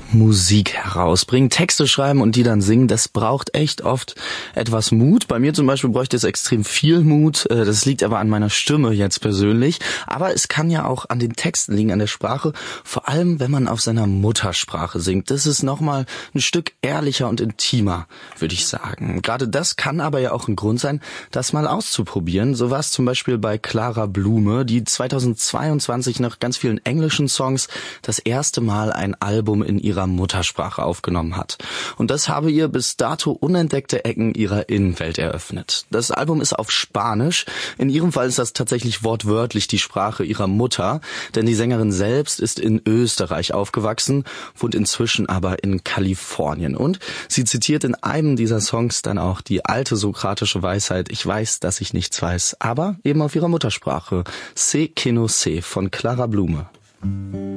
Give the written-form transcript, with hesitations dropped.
Musik herausbringen, Texte schreiben und die dann singen, das braucht echt oft etwas Mut. Bei mir zum Beispiel bräuchte es extrem viel Mut. Das liegt aber an meiner Stimme jetzt persönlich. Aber es kann ja auch an den Texten liegen, an der Sprache. Vor allem, wenn man auf seiner Muttersprache singt. Das ist nochmal ein Stück ehrlicher und intimer, würde ich sagen. Gerade das kann aber ja auch ein Grund sein, das mal auszuprobieren. So war es zum Beispiel bei Clara Blume, die 2022 nach ganz vielen englischen Songs das erste Mal ein Album in ihrer Muttersprache aufgenommen hat. Und das habe ihr bis dato unentdeckte Ecken ihrer Innenwelt eröffnet. Das Album ist auf Spanisch. In ihrem Fall ist das tatsächlich wortwörtlich die Sprache ihrer Mutter, denn die Sängerin selbst ist in Österreich aufgewachsen, wohnt inzwischen aber in Kalifornien. Und sie zitiert in einem dieser Songs dann auch die alte sokratische Weisheit: Ich weiß, dass ich nichts weiß, aber eben auf ihrer Muttersprache. Sé que no sé von Clara Blume.